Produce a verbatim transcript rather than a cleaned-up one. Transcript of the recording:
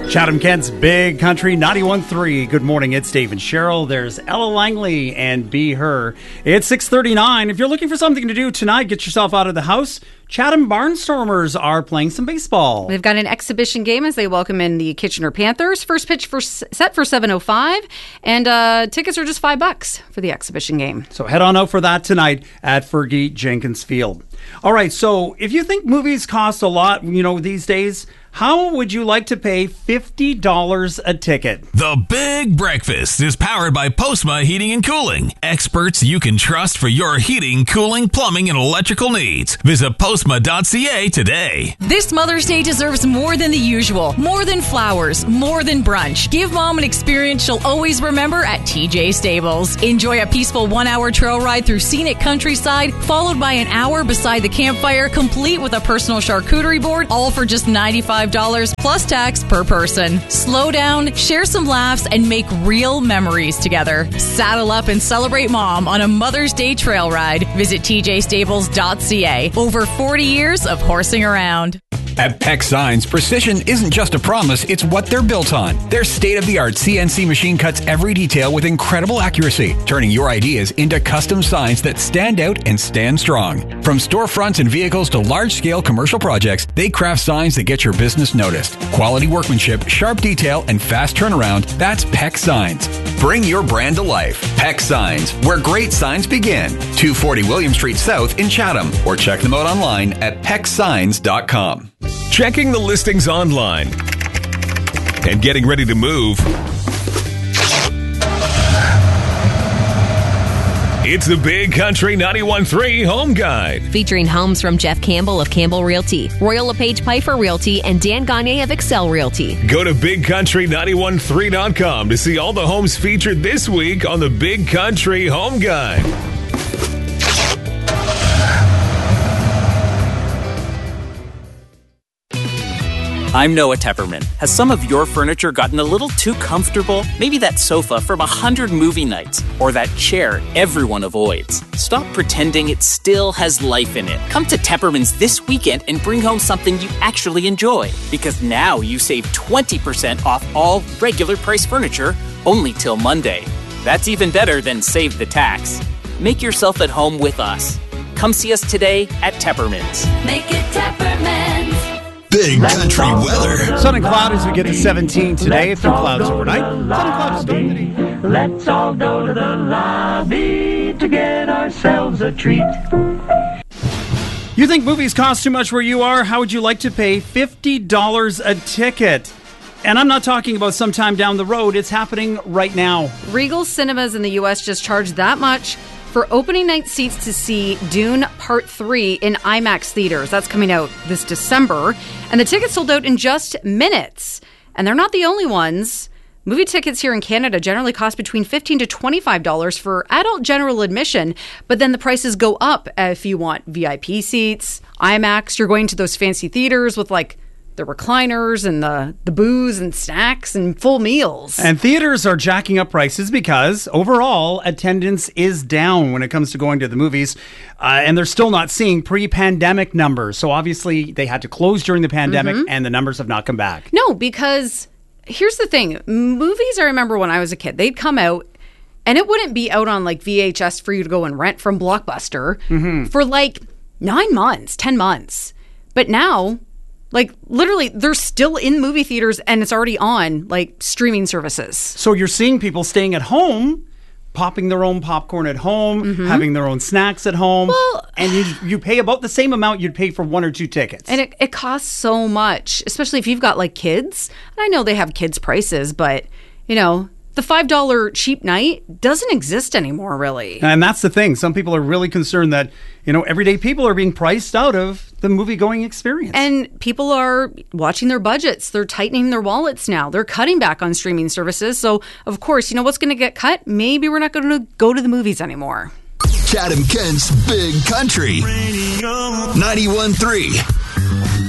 Chatham-Kent's Big Country ninety-one point three. Good morning, it's Dave and Cheryl. There's Ella Langley and Be Her. It's six thirty-nine. If you're looking for something to do tonight, get yourself out of the house. Chatham Barnstormers are playing some baseball. They've got an exhibition game as they welcome in the Kitchener Panthers. First pitch for set for seven oh five, and uh, tickets are just five bucks for the exhibition game. So head on out for that tonight at Fergie Jenkins Field. All right, so if you think movies cost a lot, you know, these days, how would you like to pay fifty dollars a ticket? The Big Breakfast is powered by Postma Heating and Cooling. Experts you can trust for your heating, cooling, plumbing, and electrical needs. Visit postma dot c a today. This Mother's Day deserves more than the usual. More than flowers. More than brunch. Give Mom an experience she'll always remember at T J Stables. Enjoy a peaceful one-hour trail ride through scenic countryside, followed by an hour beside the campfire, complete with a personal charcuterie board, all for just ninety-five dollars plus tax per person. Slow down, share some laughs, and make real memories together. Saddle up and celebrate Mom on a Mother's Day trail ride. Visit t j stables dot c a. Over forty years of horsing around. At Peck Signs, precision isn't just a promise, it's what they're built on. Their state-of-the-art C N C machine cuts every detail with incredible accuracy, turning your ideas into custom signs that stand out and stand strong. From storefronts and vehicles to large-scale commercial projects, they craft signs that get your business noticed. Quality workmanship, sharp detail, and fast turnaround, that's Peck Signs. Bring your brand to life. Peck Signs, where great signs begin. two forty William Street South in Chatham, or check them out online at peck signs dot com. Checking the listings online and getting ready to move. It's the Big Country ninety-one point three Home Guide. Featuring homes from Jeff Campbell of Campbell Realty, Royal LePage Piper Realty, and Dan Gagne of Excel Realty. Go to big country ninety-one point three dot com to see all the homes featured this week on the Big Country Home Guide. I'm Noah Tepperman. Has some of your furniture gotten a little too comfortable? Maybe that sofa from a hundred movie nights, or that chair everyone avoids. Stop pretending it still has life in it. Come to Tepperman's this weekend and bring home something you actually enjoy. Because now you save twenty percent off all regular price furniture only till Monday. That's even better than save the tax. Make yourself at home with us. Come see us today at Tepperman's. Make it Tepperman's. Big Country weather. Sun and cloud as we get to seventeen today. A few clouds overnight. Sun and clouds today. Let's all go to the lobby to get ourselves a treat. You think movies cost too much where you are? How would you like to pay fifty dollars a ticket? And I'm not talking about sometime down the road. It's happening right now. Regal Cinemas in the U S just charged that much for opening night seats to see Dune Part three in IMAX theaters. That's coming out this December. And the tickets sold out in just minutes. And they're not the only ones. Movie tickets here in Canada generally cost between fifteen dollars to twenty-five dollars for adult general admission. But then the prices go up if you want V I P seats, IMAX. You're going to those fancy theaters with like the recliners and the, the booze and snacks and full meals. And theaters are jacking up prices because overall attendance is down when it comes to going to the movies. Uh, and they're still not seeing pre-pandemic numbers. So obviously they had to close during the pandemic mm-hmm. and the numbers have not come back. No, because here's the thing. Movies, I remember when I was a kid, they'd come out and it wouldn't be out on like V H S for you to go and rent from Blockbuster mm-hmm. for like nine months, ten months. But now, like, literally, they're still in movie theaters and it's already on, like, streaming services. So you're seeing people staying at home, popping their own popcorn at home, mm-hmm. having their own snacks at home, well, and you you pay about the same amount you'd pay for one or two tickets. And it, it costs so much, especially if you've got, like, kids. And I know they have kids' prices, but, you know, the five dollars cheap night doesn't exist anymore, really. And that's the thing. Some people are really concerned that, you know, everyday people are being priced out of the movie-going experience. And people are watching their budgets. They're tightening their wallets now. They're cutting back on streaming services. So, of course, you know what's going to get cut? Maybe we're not going to go to the movies anymore. Chatham-Kent's Big Country ninety-one point three